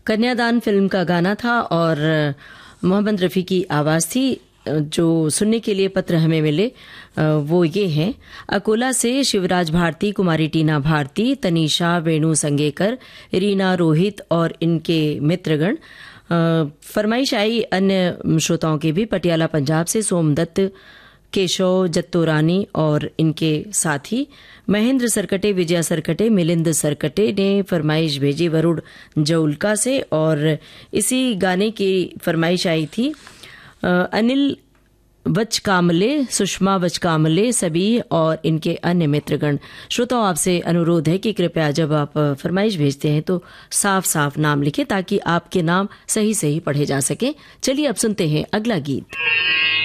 कन्यादान फिल्म का गाना था और मोहम्मद रफ़ी की आवाज़ थी। जो सुनने के लिए पत्र हमें मिले वो ये हैं। अकोला से शिवराज भारती, कुमारी टीना भारती, तनीषा, वेणु संगेकर, रीना, रोहित और इनके मित्रगण। फरमाइश आई अन्य श्रोताओं की भी। पटियाला पंजाब से सोमदत्त, केशव जत्तोरानी और इनके साथी महेंद्र सरकटे, विजया सरकटे, मिलिंद सरकटे ने फरमाइश भेजी वरुण जौलका से। और इसी गाने की फरमाइश आई थी अनिल वचकामले, सुषमा वचकामले, सभी और इनके अन्य मित्रगण। श्रोताओं, आपसे अनुरोध है कि कृपया जब आप फरमाइश भेजते हैं तो साफ साफ नाम लिखें ताकि आपके नाम सही सही पढ़े जा सकें। चलिए अब सुनते हैं अगला गीत।